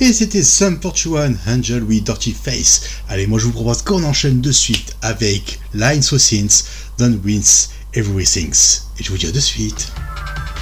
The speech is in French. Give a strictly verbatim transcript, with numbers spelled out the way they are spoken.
Et c'était Sum forty-one, Angel with Dirty Face. Allez, moi je vous propose qu'on enchaîne de suite avec Lines for Sins, Don't Wins Everything. Et je vous dis à de suite.